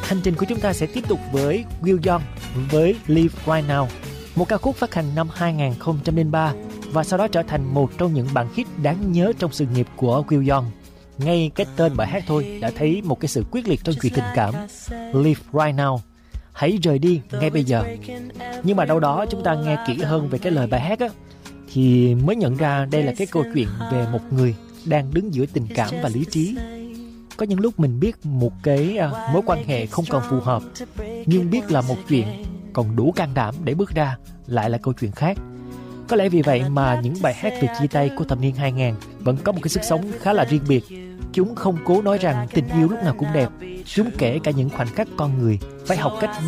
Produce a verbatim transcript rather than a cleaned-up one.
hành trình của chúng ta sẽ tiếp tục với Will Young với Live Right Now, một ca khúc phát hành năm hai không không ba và sau đó trở thành một trong những bản hit đáng nhớ trong sự nghiệp của Will Young. Ngay cái tên bài hát thôi đã thấy một cái sự quyết liệt trong chuyện tình cảm. Live Right Now, hãy rời đi ngay bây giờ. Nhưng mà đâu đó chúng ta nghe kỹ hơn về cái lời bài hát á, thì mới nhận ra đây là cái câu chuyện về một người đang đứng giữa tình cảm và lý trí. Có những lúc mình biết một cái uh, mối quan hệ không còn phù hợp, nhưng biết là một chuyện, còn đủ can đảm để bước ra lại là câu chuyện khác. Có lẽ vì vậy mà những bài hát về chia tay của thập niên hai nghìn vẫn có một cái sức sống khá là riêng biệt. Chúng không cố nói rằng tình yêu lúc nào cũng đẹp. Chúng kể cả những khoảnh khắc con người phải học cách